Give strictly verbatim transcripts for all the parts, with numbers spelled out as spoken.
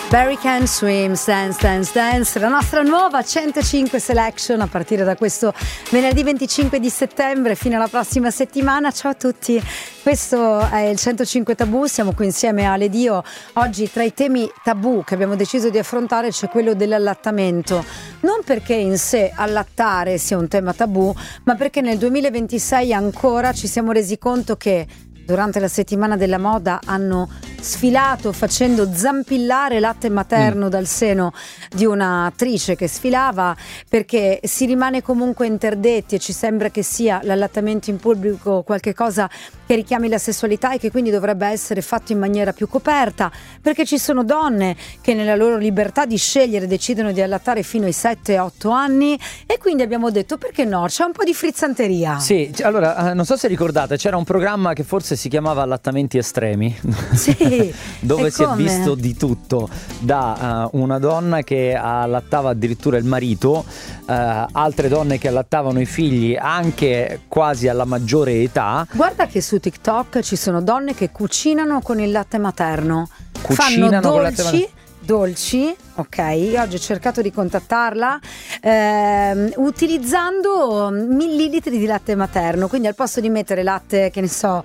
Barry Can Swim, Dance, Dance, Dance, la nostra nuova centocinque Selection a partire da questo venerdì venticinque di settembre fino alla prossima settimana. Ciao a tutti, questo è il centocinque Tabù, siamo qui insieme a Ale Dio. Oggi tra i temi tabù che abbiamo deciso di affrontare c'è quello dell'allattamento, non perché in sé allattare sia un tema tabù, ma perché nel duemilaventisei ancora ci siamo resi conto che durante la settimana della moda hanno sfilato facendo zampillare latte materno mm. dal seno di un'attrice che sfilava, perché si rimane comunque interdetti e ci sembra che sia l'allattamento in pubblico qualche cosa che richiami la sessualità e che quindi dovrebbe essere fatto in maniera più coperta, perché ci sono donne che nella loro libertà di scegliere decidono di allattare fino ai sette otto anni e quindi abbiamo detto perché no, c'è un po' di frizzanteria. Sì, allora non so se ricordate, c'era un programma che forse si chiamava Allattamenti Estremi. Sì. Dove si è visto di tutto, da uh, una donna che allattava addirittura il marito, uh, altre donne che allattavano i figli anche quasi alla maggiore età. Guarda che su TikTok ci sono donne che cucinano con il latte materno, cucinano fanno con il latte dolci, dolci, ok, oggi ho cercato di contattarla ehm, utilizzando millilitri di latte materno, quindi al posto di mettere latte, che ne so,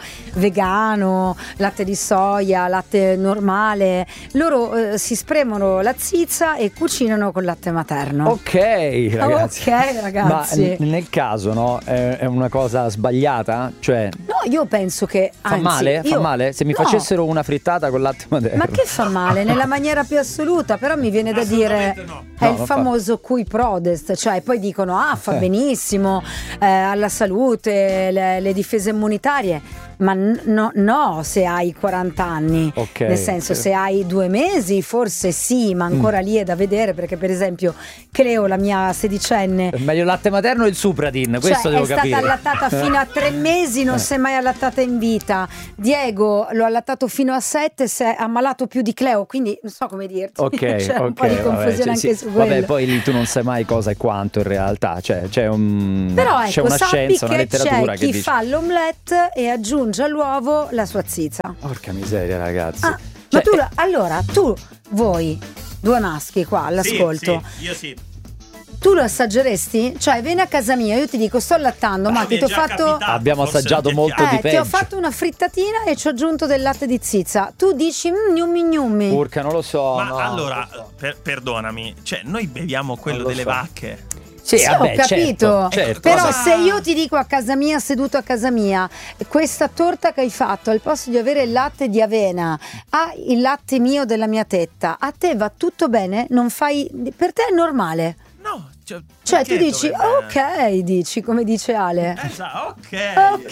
vegano, latte di soia, latte normale, loro eh, si spremono la zizza e cucinano con latte materno. Ok ragazzi, ok ragazzi. Ma n- nel caso no, è, è una cosa sbagliata? Cioè no, io penso che fa anzi, male? io, Fa male? Se mi no. facessero una frittata con latte materno. Ma che fa male? Nella maniera più assoluta, però mi viene da dire no. è No, il non famoso cui prodest, cioè poi dicono ah fa benissimo eh, alla salute, le, le difese immunitarie, ma no, no se hai quaranta anni, okay, nel senso sì. Se hai due mesi forse sì, ma ancora mm. lì è da vedere, perché per esempio Cleo, la mia sedicenne, è meglio il latte materno o il Supradin, questo cioè, devo è capire. È stata allattata fino a tre mesi, non si è mai allattata in vita. Diego l'ho allattato fino a sette, si è ammalato più di Cleo, quindi non so come dirti. Ok, c'è ok, un po' di confusione vabbè, anche sì, su quello. Vabbè, poi lì tu non sai mai cosa e quanto in realtà, cioè c'è un Però ecco, c'è una sappi scienza, una che letteratura c'è che chi dice. fa l'omelette e aggiunge all'uovo la sua zizza. Porca miseria, ragazzi. Ah, Cioè, ma tu, la- allora, tu, voi, due maschi qua all'ascolto, Sì, sì, io sì. tu lo assaggeresti? Cioè, vieni a casa mia, io ti dico, sto allattando, ma mi ti è ho già fatto... capitato, Abbiamo forse assaggiato non ti molto piace. di Eh, ti ho peggio. fatto una frittatina e ci ho aggiunto del latte di zizza. Tu dici, mm, gnummi gnummi. Urca, non lo so. Ma no, allora, non lo so. per- perdonami, cioè noi beviamo quello Non lo delle so. vacche. Sì, Sì, vabbè, ho capito, certo, certo. però Cosa- se io ti dico a casa mia, seduto a casa mia, questa torta che hai fatto, al posto di avere il latte di avena, ha il latte mio della mia tetta, a te va tutto bene? Non fai, per te è normale? No, cioè, Cioè tu perché dici, dovrebbe- ok, dici, come dice Ale. Esatto, ok.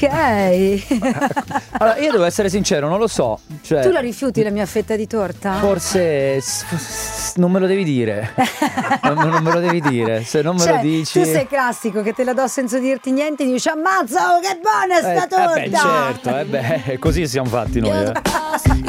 Ok. Allora, io devo essere sincero, non lo so. Cioè, Tu la rifiuti la mia fetta di torta? forse s- s- non me lo devi dire. non, non me lo devi dire. Se non me Cioè, lo dici. tu sei classico che te la do senza dirti niente e dici ammazza, oh, che buona Eh, sta eh torta. beh, certo, eh beh, così siamo fatti noi. Eh.